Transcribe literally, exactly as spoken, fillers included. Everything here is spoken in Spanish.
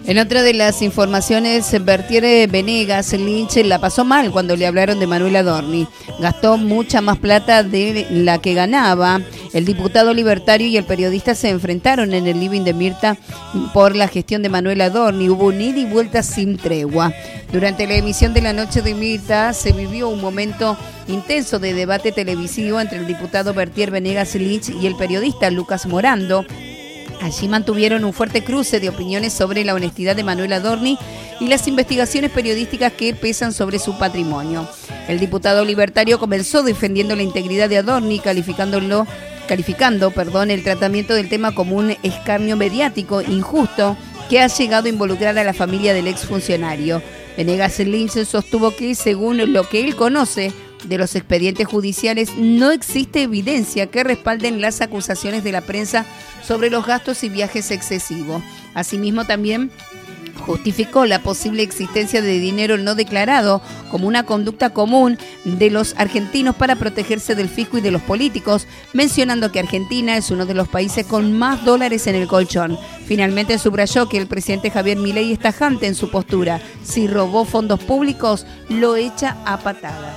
En otra de las informaciones, Bertier Venegas Lynch la pasó mal cuando le hablaron de Manuel Adorni. Gastó mucha más plata de la que ganaba. El diputado libertario y el periodista se enfrentaron en el living de Mirta por la gestión de Manuel Adorni. Hubo un ida y vuelta sin tregua. Durante la emisión de la noche de Mirta se vivió un momento intenso de debate televisivo entre el diputado Bertier Venegas Lynch y el periodista Lucas Morando. Allí mantuvieron un fuerte cruce de opiniones sobre la honestidad de Manuel Adorni y las investigaciones periodísticas que pesan sobre su patrimonio. El diputado libertario comenzó defendiendo la integridad de Adorni, calificándolo, calificando perdón, el tratamiento del tema como un escarnio mediático injusto que ha llegado a involucrar a la familia del exfuncionario. Venegas Lynch sostuvo que, según lo que él conoce de los expedientes judiciales, no existe evidencia que respalden las acusaciones de la prensa sobre los gastos y viajes excesivos. Asimismo, también justificó la posible existencia de dinero no declarado como una conducta común de los argentinos para protegerse del fisco y de los políticos, mencionando que Argentina es uno de los países con más dólares en el colchón. Finalmente subrayó que el presidente Javier Milei es tajante en su postura. Si robó fondos públicos, lo echa a patadas.